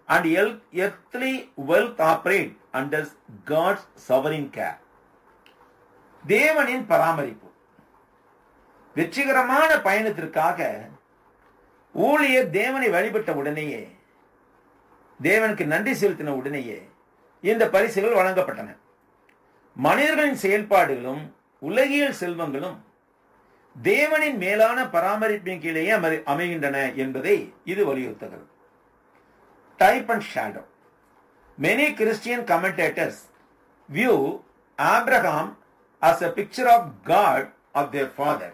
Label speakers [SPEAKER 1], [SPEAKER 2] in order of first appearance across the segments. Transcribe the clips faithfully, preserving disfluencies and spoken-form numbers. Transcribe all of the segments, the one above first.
[SPEAKER 1] and earthly wealth operate under God's sovereign care. தேவனின் பராமரிப்பு. வெற்றிகரமான பயணத்திற்காக ஊழியர் தேவனை வழிபட்ட உடனேயே, தேவனுக்கு நன்றி செலுத்தின உடனேயே இந்த பரிசுகள் வழங்கப்பட்டன. மனிதர்களின் செயல்பாடுகளும் உலகியல் செல்வங்களும் தேவனின் மேலான பராமரிப்பின் கீழேயே அமைகின்றன என்பதை இது வலியுறுத்துகிறது. Type and shadow. Many Christian commentators view Abraham as a picture of God of their father,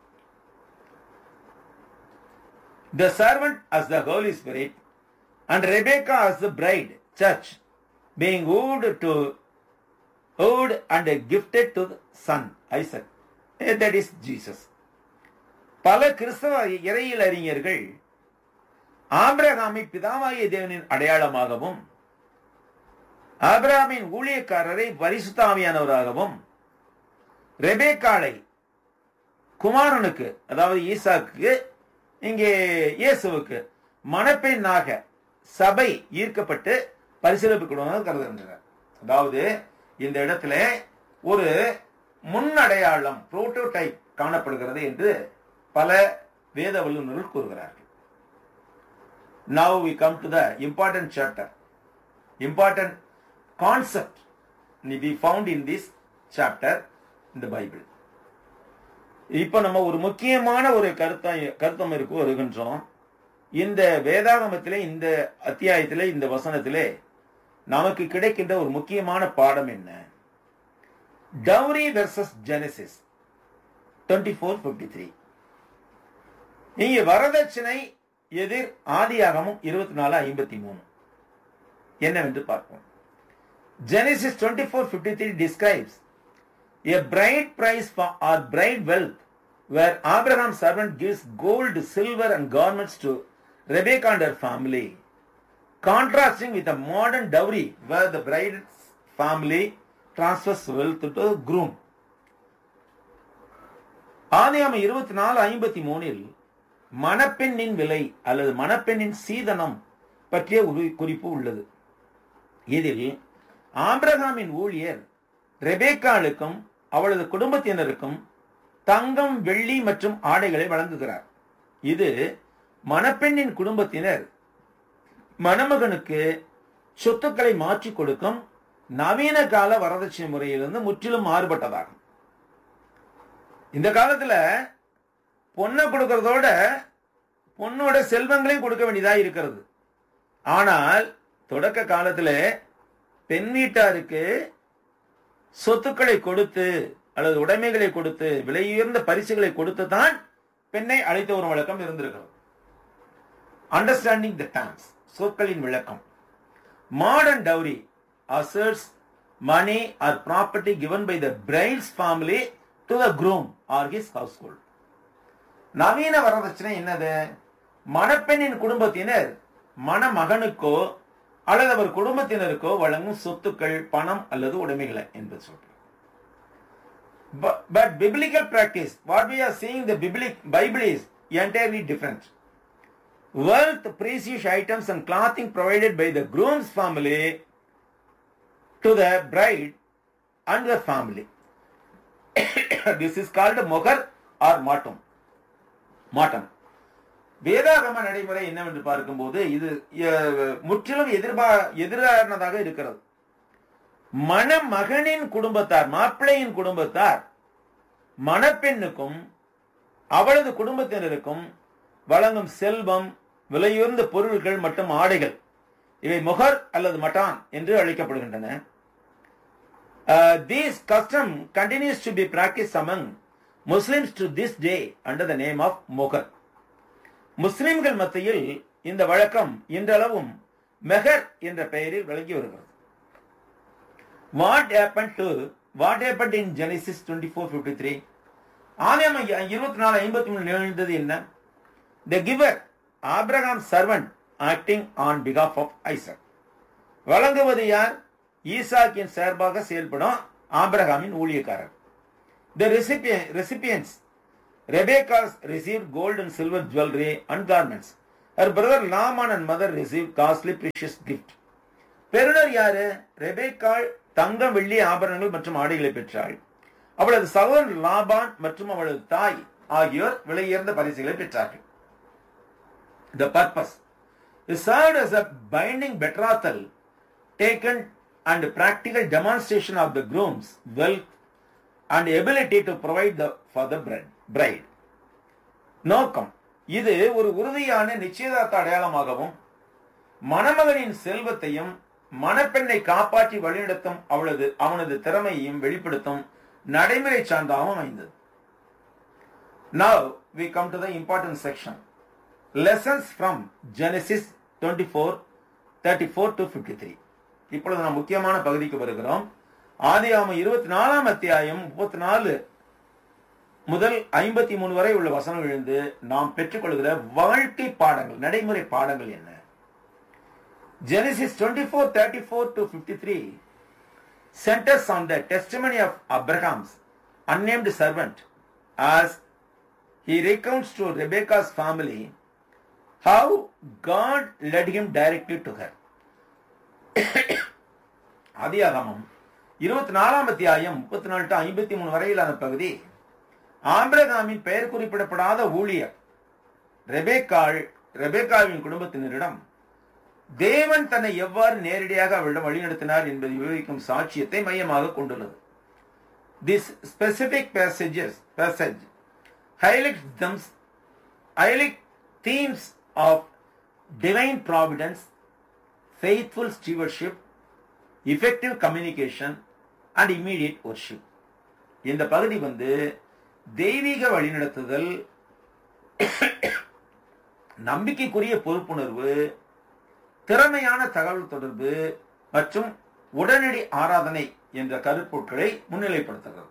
[SPEAKER 1] the servant as the Holy Spirit, and Rebecca as the bride, church, being wooed to wooed and gifted to the son, Isaac. That is Jesus. பல கிறிஸ்தவ இறையியல் அறிஞர்கள் ஆபிரகாமை பிதாவாகிய தேவனின் அடையாளமாகவும், ஆபிரகாமின் ஊழியக்காரரை பரிசுத்த ஆவியானவராகவும், ரெபேக்காளை குமாரனுக்கு அதாவது ஈசாக்கு, இங்கே இயேசுவுக்கு மணப்பெண்ணாக சபை ஈர்க்கப்பட்டு பரிசீலிக்கப்படுவதாக கருதுகின்றனர். அதாவது இந்த இடத்துல ஒரு முன்னடையாளம், புரோட்டோடைப் காணப்படுகிறது என்று பல வேத வல்லுநர்கள் கூறுகிறார்கள். Now we come to the important chapter, important concept we found in this chapter in the Bible. இப்ப நம்ம ஒரு முக்கியமான ஒரு கருத்தாய் கருத்தம் இருக்கு வருகின்றோம். இந்த வேதாகமத்திலே, இந்த அத்தியாயத்திலே, இந்த வசனத்திலே நமக்கு கிடைக்கின்ற ஒரு முக்கியமான பாடம் என்ன? Dowry versus Genesis twenty-four fifty-three. இங்க வரதட்சணை எதிர் ஆதியாகமம் இருபத்தி நாலு ஐம்பத்தி மூணு என்னவென்று பார்ப்போம். Genesis twenty-four fifty-three describes a bride price for or bride wealth, where Abraham's servant gives gold, silver and garments to Rebekah and her family, contrasting with a modern dowry where the bride's family transfers wealth to the groom. ஆதியாகமம் இருபத்தி நாலு ஐம்பத்தி மூணில் மணப்பெண்ணின் விலை அல்லது மணப்பெண்ணின் சீதனம் பற்றிய ஒரு குறிப்பு உள்ளது. இதில் ஆபிரகாமின் ஊழியர் ரெபேக்காளுக்கும் அவளது குடும்பத்தினருக்கும் தங்கம், வெள்ளி மற்றும் ஆடைகளை வழங்குகிறார். இது மணப்பெண்ணின் குடும்பத்தினர் மணமகனுக்கு சொத்துக்களை மாற்றி கொடுக்கும் நவீன கால வரதட்சணை முறையிலிருந்து முற்றிலும் மாறுபட்டதாகும். இந்த காலத்துல பொண்ணை கொடுக்கறதோட பொண்ணோட செல்வங்களையும் கொடுக்க வேண்டியதா இருக்கிறது. ஆனால் தொடக்க காலத்துல பெண் வீட்டாருக்கு சொத்துக்களை கொடுத்து அல்லது உடைமைகளை கொடுத்து விலையுயர்ந்த பரிசுகளை கொடுத்து தான் பெண்ணை அழைத்து வரும் வழக்கம் இருந்திருக்கிறது. அண்டர்ஸ்டாண்டிங் த டேர்ம்ஸ், சொற்களின் விளக்கம். Modern dowry asserts money or property given by the bride's family to the groom or his household. நவீன வரதட்சணை என்னது? மணப்பெண்ணின் குடும்பத்தினர் மணமகனுக்கோ அல்லது அவர் குடும்பத்தினருக்கோ வழங்கும் சொத்துக்கள், பணம் அல்லது உடைமைகளை என்பது சொல்றேன். But, but biblical practice, what we are seeing the Bible is entirely different. Wealth, precious items and clothing provided by the groom's family to the bride and the family. This is called mohar or matam. மாட்டம். வேதாகம நடைமுறை என்னவென்று பார்க்கும்போது இது முற்றிலும் எதிர்பா எதிரானதாக இருக்கிறது. மணமகனின் குடும்பத்தார், மாப்பிள்ளையின் குடும்பத்தார் மணப்பெண்ணுக்கும் அவளது குடும்பத்தினருக்கும் வழங்கும் செல்வம், விலையுயர்ந்த பொருட்கள் மற்றும் ஆடைகள், இவை முகர் அல்லது மட்டான் என்று அழைக்கப்படுகின்றன. Uh, this custom continues to be practiced among Muslims to this day under the name of mohar. முஸ்லிம்கள் மத்தியில் இந்த வழக்கம் இன்றளவும் மெஹர் என்ற பெயரில் விளங்கி வருகிறது. What happened to what happened in Genesis twenty-four fifty-three? ஆதியாகமம் இருபத்தி நாலு ஐம்பத்தி மூணு நிகழ்ந்தது என்ன? The giver, Abraham's servant, acting on behalf of Isaac. வழங்குவது யார்? ஈசாக்கின் சார்பாக செயல்படும் ஆபிரகாமின் ஊழியக்காரர். The recipients, Rebekah received gold and silver jewelry and garments. her brother Laman and mother received costly precious gift. பெறுநர் யாரு? ரெபேக்காள் தங்கம் வெள்ளி ஆபரணங்கள் மற்றும் ஆடைகளை பெற்றாள். அவளது சகோதரன் லாபான் மற்றும் அவளது தாய் ஆகியோர் விலையுயர்ந்த பரிசுகளை பெற்றார்கள். The purpose is served as a binding betrothal taken and practical demonstration of the groom's wealth and ability to provide the, for the bride. நோக்கம், இது ஒரு உறுதியான நிச்சயதார்த்த அடையாளமாகவும் மணமகனின் செல்வத்தையும் மணப்பெண்ணை காப்பாற்றி வழிநடத்தும் அவளது அவனது திறமையையும் வெளிப்படுத்தும் நடைமுறை சான்றாகவும் அமைந்தது. Now we come to the important section. Lessons from Genesis twenty-four thirty-four to fifty-three. இப்பொழுது நாம் முக்கியமான பகுதிக்கு வருகிறோம். ஆதியாகமம் இருபத்தி நாலாம் அத்தியாயம் முப்பத்தி நாலு முதல் ஐம்பத்தி மூணு வரை உள்ள வசனங்களிலிருந்து நாம் பெற்றுக்கொள்கிற வாழ்க்கை பாடங்கள், நடைமுறை பாடங்கள் என்ன? Genesis twenty-four thirty-four to fifty-three centers on the testimony of Abraham's unnamed servant as he recounts to Rebekah's family how God led him directly to her. ஆதியாகமம் இருபத்தி நாலாம் அத்தியாயம் முப்பத்தி நாலு டு ஐம்பத்தி மூணு வரையிலான பகுதி ஆபிரகாமின் பெயர் குறிப்பிடப்படாத ஊழியர் ரெபேக்காள் ரெபேக்காவின் குடும்பத்தினரிடம் தேவன் தன்னை எவ்வாறு நேரடியாக அவரிடம் வழிநடத்தினார் என்பதை விவரிக்கும் சாட்சியத்தை மையமாக கொண்டுள்ளது. This specific passages passage highlights them highlight themes of divine providence, faithful stewardship, effective communication and immediate worship. இந்த பகுதி வந்து தெய்வீக வழிநடத்துதல், நம்பிக்கைக்குரிய பொறுப்புணர்வு, திறமையான தகவல் தொடர்பு மற்றும் உடனடி ஆராதனை என்ற கருப்பொருட்களை முன்னிலைப்படுத்துகிறது.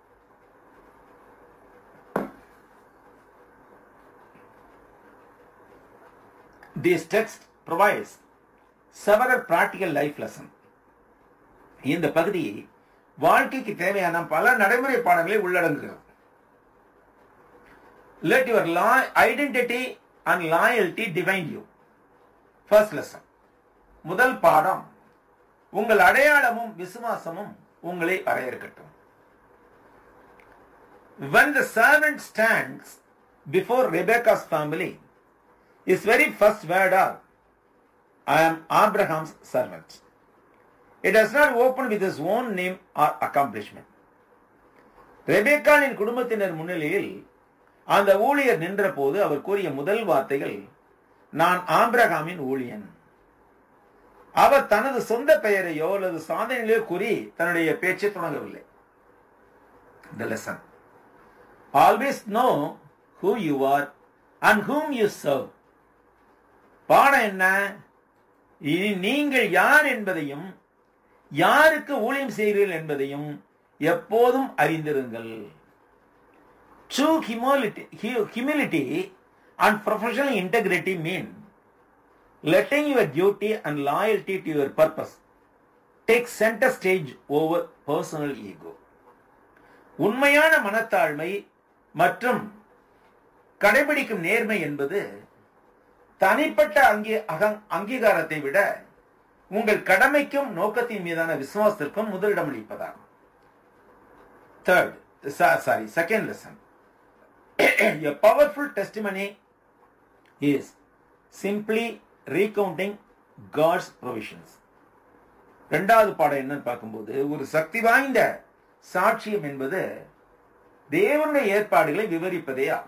[SPEAKER 1] This text provides several practical life lessons. இந்த பகுதி வாழ்க்கைக்கு தேவையான பல நடைமுறை பாடங்களை உள்ளடங்குகிறது. Let your identity and loyalty define you. First lesson. முதல் பாடம், உங்கள் அடையாளமும் விசுவாசமும் உங்களை வரையறுக்கட்டும். When the servant stands before Rebekah's family, his very first word are, I am Abraham's servant. It does not open with his own name or accomplishment. ரெபேக்காளின் குடும்பத்தினர் முன்னிலையில் அந்த ஊழியர் நின்ற போது அவர் கூறிய முதல் வார்த்தைகள், நான் ஆபிரகாமின் ஊழியன். அவர் தனது சொந்த பெயரையோ அல்லது சாதனையிலோ கூறி தன்னுடைய பேச்சை தொடங்கவில்லை. The lesson. Always know who you are and whom you serve. பாடம் என்ன? இனி நீங்கள் யார் என்பதையும் யாருக்கு ஊழியம் செய்கிறீர்கள் என்பதையும் எப்போதும் அறிந்திருங்கள். True humility, humility and professional integrity mean letting your duty and loyalty to your purpose take center stage over personal ego. உண்மையான மனத்தாழ்மை மற்றும் கடைபிடிக்கும் நேர்மை என்பது தனிப்பட்ட அங்கீ அங்கீகாரத்தை விட உங்கள் கடமைக்கும் நோக்கத்தின் மீதான விசுவாசத்திற்கும் முதலிடம் அளிப்பதாகும். Third, sorry, second lesson. A powerful testimony is simply recounting God's provisions. இரண்டாவது பாடம் என்னன்னு பார்க்கும்போது, ஒரு சக்தி வாய்ந்த சாட்சியம் என்பது தேவனுடைய ஏற்பாடுகளை விவரிப்பதே ஆகும்.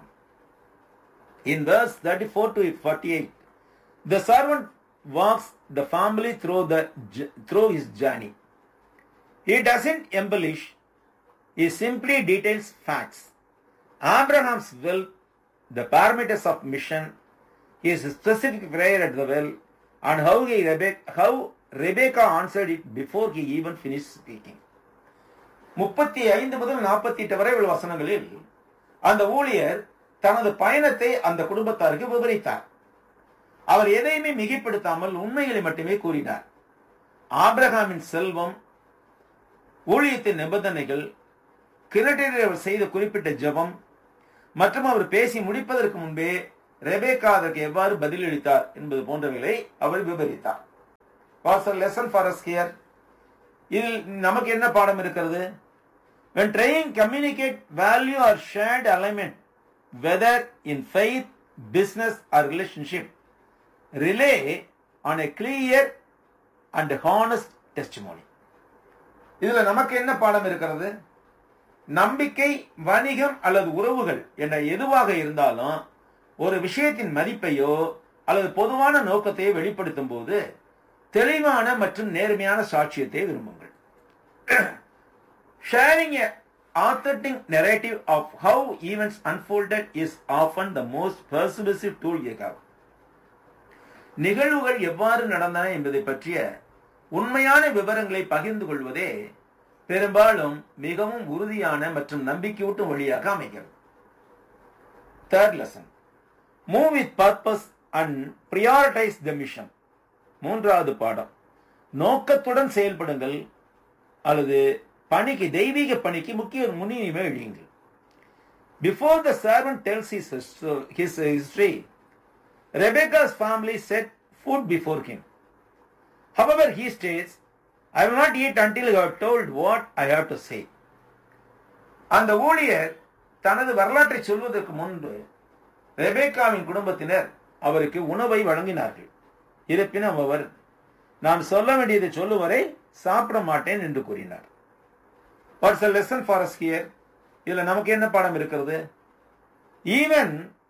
[SPEAKER 1] In verse thirty-four to forty-eight, the servant walks the family through the through his journey. He doesn't embellish, he simply details facts. Abraham's wealth, the parameters of mission, his specific prayer at the well, and how he Rebecca, how Rebecca answered it before he even finished speaking. முப்பத்தி ஐந்து முதல் நாற்பத்தி எட்டு வரை உள்ள வசனங்களில் அந்த ஊழியர் தனது பயணத்தை அந்த குடும்பத்தாருக்கு விவரித்தார். அவர் எதையுமே மிகைப்படுத்தாமல் உண்மைகளை மட்டுமே கூறினார். ஆபிரகாமின் செல்வம், ஊழியத்தின் நிபந்தனைகள், கிணற்றில் அவர் செய்த குறிப்பிட்ட ஜெபம் மற்றும் அவர் பேசி முடிப்பதற்கு முன்பே ரெபேக்கா அதற்கு எவ்வாறு பதிலளித்தார் என்பது போன்றவைகளை அவர் விவரித்தார். Watts a lesson for us here? இதில் நமக்கு என்ன பாடம் இருக்கிறது? When trying communicate value or shared element, whether in faith, business or relationship, rely on a clear and honest testimony. இதுல நமக்கு என்ன பாடம் இருக்கிறது? நம்பிக்கை, வணிகம் அல்லது உறவுகள் என்ற எதுவாக இருந்தாலும் ஒரு விஷயத்தின் மதிப்பையோ அல்லது பொதுவான நோக்கத்தையோ வெளிப்படுத்தும் போது தெளிவான மற்றும் நேர்மையான சாட்சியத்தை விரும்புங்கள். Sharing a authentic narrative of how events unfolded is often the most persuasive tool you have. நிகழ்வுகள் எவ்வாறு நடந்தன என்பதை பற்றிய உண்மையான விவரங்களை பகிர்ந்து கொள்வதே பெரும்பாலும் மிகவும் உறுதியான மற்றும் நம்பிக்கையூட்டும் வழியாக அமைகிறது. Third lesson. Move with purpose and prioritize the mission. மூன்றாவது பாடம், நோக்கத்துடன் செயல்படுங்கள் அல்லது பணிக்கு தெய்வீக பணிக்கு முக்கிய முன்னுரிமை அளியுங்கள். Before the servant tells his, his history, Rebecca's family set food before him. However, he states, I will not eat until you have told what I have to say. அந்த ஊழியர் தனது வரலாற்றை சொல்வதற்கு முன்பு ரெபேக்காவின் குடும்பத்தினர் அவருக்கு உணவை வழங்கினார்கள். இருப்பினும் அவர் நான் சொல்ல வேண்டியதை சொல்லும் வரை சாப்பிட மாட்டேன் என்று கூறினார். What's the lesson for us here? இதுல நமக்கு என்ன பாடம் இருக்கிறது? Even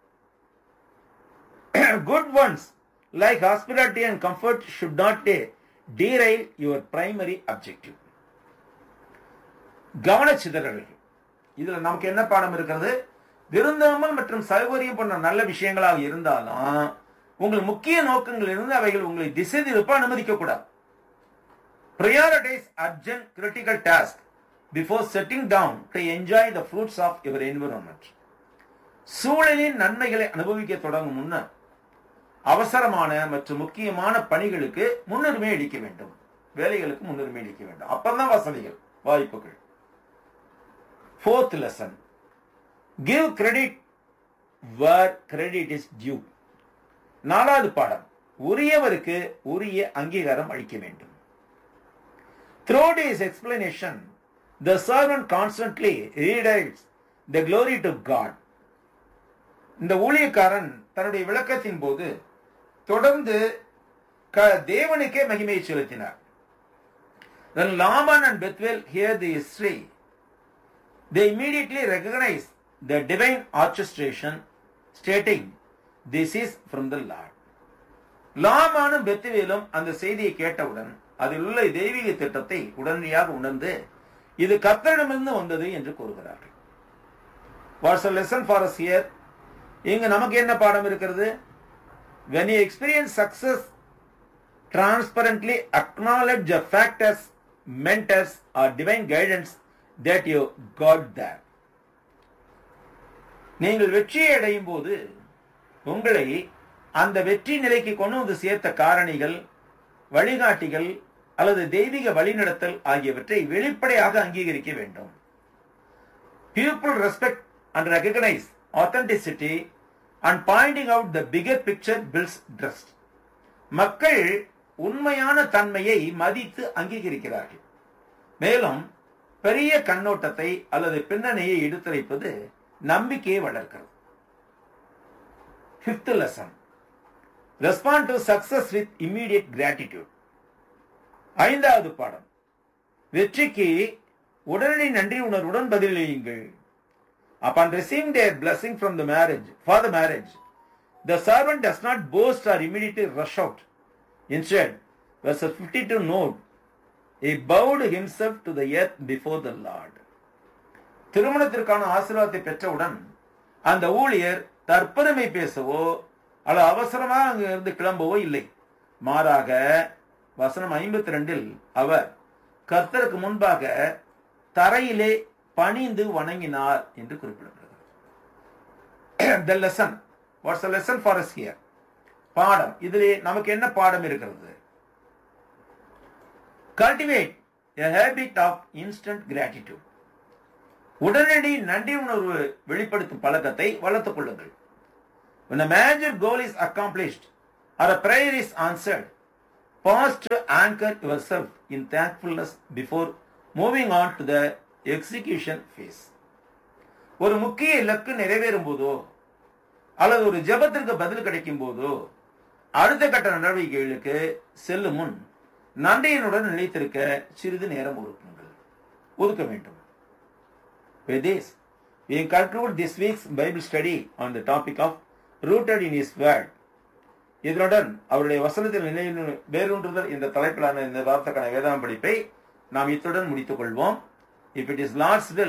[SPEAKER 1] good ones like hospitality and comfort should not derail your primary objective. கவனச்சிதறல்கள். இதுல நமக்கு என்ன பாடம் இருக்கிறது? விருந்தோம்பல் மற்றும் சௌகரியம் போன்ற நல்ல விஷயங்களாக இருந்தாலும் உங்கள் முக்கிய நோக்கங்கள் இருந்து அவைகள் உங்களை திசை திருப்ப அனுமதிக்க கூடாது. Prioritize urgent critical task before setting down to enjoy the fruits of your environment. சூழலின் நன்மைகளை அனுபவிக்க தொடங்கும் முன்னர் அவசரமான மற்றும் முக்கியமான பணிகளுக்கு முன்னுரிமை அளிக்க வேண்டும். வேலைகளுக்கு முன்னுரிமை அளிக்க வேண்டும். அப்பதான் வசதிகள், வாய்ப்புகள். Fourth lesson. Give credit where credit is due. நாலாவது பாடம், உரியவருக்கு உரிய அங்கீகாரம் அளிக்க வேண்டும். Throughout his explanation, the servant constantly redirects the glory to God. இந்த ஊழியக்காரன் தன்னுடைய விளக்கத்தின் போது தொடர்ந்து தேவனுக்கே மகிமையை செலுத்தினார். When Laban and Bethuel hear the history, they immediately recognize the divine orchestration, stating, "This is from the Lord." லாபானும் பெத்துவேலும் அந்த செய்தியை கேட்டவுடன் அதில் உள்ள தெய்வீக திட்டத்தை உடனடியாக உணர்ந்து இது கர்த்தரிடமிருந்து வந்தது என்று கூறுகிறார்கள். What's the lesson for us here? இங்கு நமக்கு என்ன பாடம் இருக்கிறது? When you experience success, transparently acknowledge the factors, mentors or divine guidance that you got there. நீங்கள் வெற்றியை அடையும் போது உங்களை அந்த வெற்றி நிலைக்கு கொண்டு வந்து சேர்த்த காரணிகள், வழிகாட்டிகள் அல்லது தெய்வீக வழிநடத்தல் ஆகியவற்றை வெளிப்படையாக அங்கீகரிக்க வேண்டும். People respect and recognize authenticity and pointing out the bigger picture builds trust. மக்கள் உண்மையான தன்மையை மதித்து அங்கீகரிக்கிறார்கள். மேலும் பெரிய கண்ணோட்டத்தை அல்லது பின்னணியை எடுத்துரைப்பது நம்பிக்கையை வளர்க்கிறது. Fifth lesson. Respond to success with immediate gratitude. ஐந்தாவது பாடம், வெற்றிக்கு உடனடி நன்றி உணர்வுடன் பதிலளியுங்கள். Upon receiving their blessing from the marriage, for the marriage, the servant does not boast or immediately rush out. Instead, verse fifty-two note, he bowed himself to the earth before the Lord. திருமணத்திற்கான ஆசீர்வாதத்தை பெற்றவுடன் அந்த ஊழியர் தற்பெருமை பேசவோ அல்லது அவசரமாக அங்கிருந்து கிளம்பவோ இல்லை. மாறாக வசனம் ஐம்பத்தி ரெண்டில் அவர் கர்த்தருக்கு முன்பாக தரையிலே பணிந்து வணங்கினார் என்று குறிப்பிடப்படுகிறது. The lesson. What's the lesson for us here? பாடம், இதிலே நமக்கு என்ன பாடம் இருக்கிறது? Cultivate a habit of instant gratitude. உடனடி நன்றி உணர்வு வெளிப்படுத்தும் பழக்கத்தை வளர்த்துக் கொள்ளுங்கள். When a major goal is accomplished or a prayer is answered, pause to anchor yourself in thankfulness before moving on to the execution phase. ஒரு முக்கிய இலக்கு நிறைவேறும் போதோ அல்லது ஒரு ஜெபத்திற்கு பதில் கிடைக்கும் போதோ அடுத்த கட்ட நடவடிக்கைகளுக்கு செல்லும் முன் நன்றியினுடன் நிலைத்திருக்க சிறிது நேரம் ஒதுக்குங்கள் ஒதுக்க வேண்டும். With this, we conclude this week's Bible study on the topic of rooted in His Word. இதனுடன் அவருடைய வசனத்தில் நிலையில் வேரூன்றுதல் என்ற தலைப்பிலான இந்த வார்த்தைக்கான வேதாம் படிப்பை நாம் இத்துடன் முடித்துக் கொள்வோம். If it is Lord's will,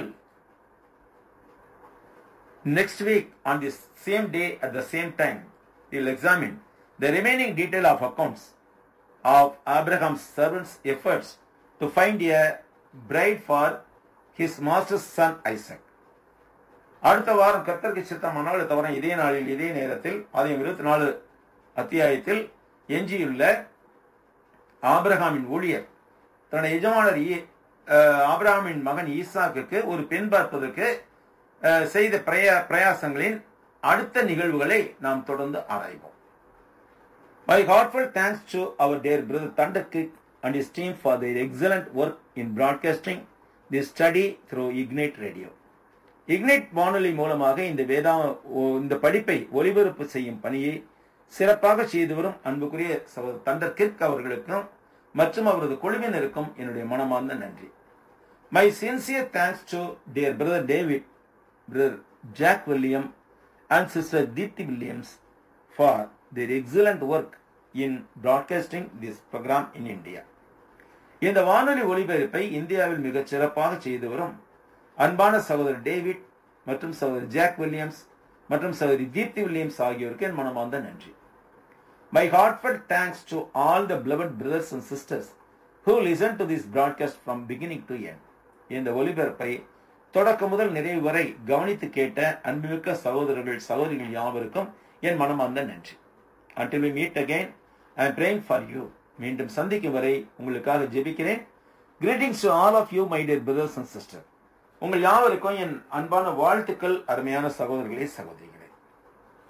[SPEAKER 1] next week on this same day at the same time, we will examine the remaining detail of accounts of Abraham's servant's efforts to find a bride for his master's son Isaac. அடுத்த வாரம் கர்த்தருக்கு சித்தமானால் தவிர இதே நாளில் இதே நேரத்தில் அதையும் இருபத்தி நாலு அத்தியாயத்தில் எஞ்சியுள்ள ஆபிரகாமின் ஊழியர் தன்னுடைய எஜமானர் ஆபிரகாமின் மகன் ஈசாக்குக்கு ஒரு பெண் பார்ப்பதற்கு செய்த பிரயாசங்களின் அடுத்த நிகழ்வுகளை நாம் தொடர்ந்து ஆராய்வோம். My heartfelt thanks to our dear brother Thunder Creek and his team for their excellent work in broadcasting this study through Ignite Radio. Ignite வானொலி மூலமாக இந்த வேதா இந்த படிப்பை ஒளிபரப்பு செய்யும் பணியை சிறப்பாக செய்து வரும் அன்புக்குரிய சகோதரர் தண்டர் கிர்க் அவர்களுக்கும் மற்றும் அவரது குழுவினருக்கும் என்னுடைய மனமார்ந்த நன்றி. My sincere thanks to dear brother David, brother Jack William and sister Deepthi Williams for their excellent work in broadcasting this program in India. இந்த வானொலி ஒளிபரப்பை இந்தியாவில் மிகச் சிறப்பாக செய்து வரும் அன்பான சகோதரர் டேவிட் மற்றும் சகோதரர் ஜாக் வில்லியம்ஸ் மற்றும் சகோதரி தீப்தி வில்லியம்ஸ் ஆகியோருக்கு என் மனமார்ந்த நன்றி. My heartfelt thanks to all the beloved brothers and sisters who listened to this broadcast from beginning to end. இந்த ஒளிபரப்பை தொடக்க முதல் நிறைவு வரை கவனித்து கேட்ட அன்புமிக்க சகோதரர்கள் சகோதரிகள் யாவருக்கும் என் மனமார்ந்த நன்றி. Until we meet again, I am praying for you. மீண்டும் சந்திக்கும் வரை உங்களுக்காக ஜெபிக்கிறேன். Greetings to all of you, my dear brothers and sisters. உங்கள் யாவருக்கும் என் அன்பான வாழ்த்துக்கள் அருமையான சகோதரர்களே சகோதரிகள்.